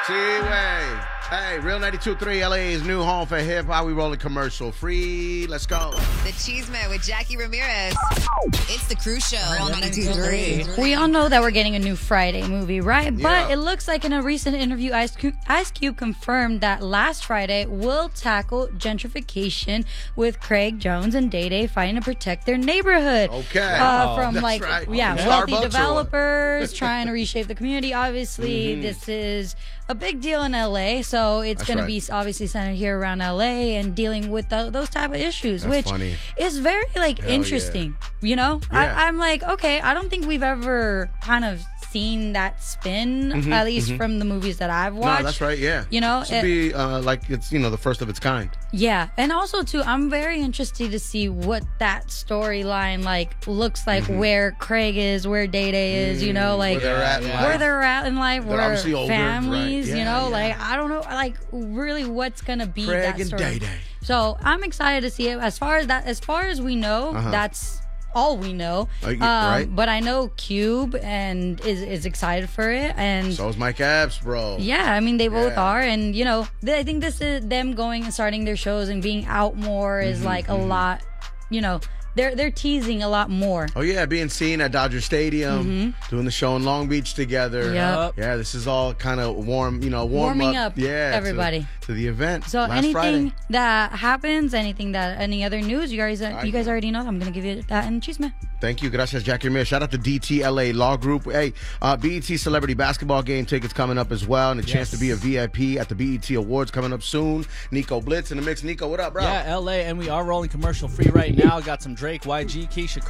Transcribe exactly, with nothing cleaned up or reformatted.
T-Way. Hey, Real ninety-two point three, L A's new home for hip-hop. We rolling commercial free. Let's go. The Cheeseman with Jackie Ramirez. It's the Cruise Show on ninety-two point three. We all know that we're getting a new Friday movie, right? Yeah. But it looks like in a recent interview, Ice Cube, Ice Cube confirmed that last Friday will tackle gentrification with Craig Jones and Day Day fighting to protect their neighborhood. Okay. Uh, Oh, from that's like, right. yeah, Starbucks wealthy or what? developers trying to reshape the community. Obviously, Mhm. this is a big deal in L A, so it's That's going right. to be obviously centered here around L A and dealing with tho- those type of issues, That's which funny. is very like Hell interesting. You know, Yeah. I, I'm like, okay, I don't think we've ever kind of seen that spin, Mhm, at least mhm. from the movies that I've watched. No, that's right, yeah. You know, It should it- be uh, like it's, you know, the first of its kind. Yeah, and also too, I'm very interested to see what that storyline like looks like. Mhm. Where Craig is, where Day Day is, you know, Mm, like where they're at in where life. they're at in life, They're where obviously older, right. families, Yeah, you know, yeah. like I don't know, like really what's gonna be Craig that and story. Day Day. So I'm excited to see it. As far as that, as far as we know, Uh-huh. that's all we know. Uh, Um, y- right. But I know Cube and is is excited for it, and So is Mike Epps, bro. yeah, I mean they both Yeah. are, and you know, th- I think this is them going and starting their shows and being out more is Mhm, like a mhm. lot. You know, they're they're teasing a lot more. Oh yeah, being seen at Dodger Stadium, doing the show in Long Beach together. Yep. Yeah, this is all kind of warm, you know, warm Warming up. up yeah, to- everybody. to, the event. So last anything Friday. that happens, anything that any other news, you guys I you guys know. already know. I'm gonna give you that in Cheeseman. Thank you. Gracias, Jackie Ramirez. Shout out to D T L A Law Group. Hey, uh, B E T Celebrity Basketball Game tickets coming up as well, and a chance to be a V I P at the B E T Awards coming up soon. Nico Blitz in the mix. Nico, what up, bro? Yeah, L A, and we are rolling commercial free right now. Got some Drake, Y G, Keisha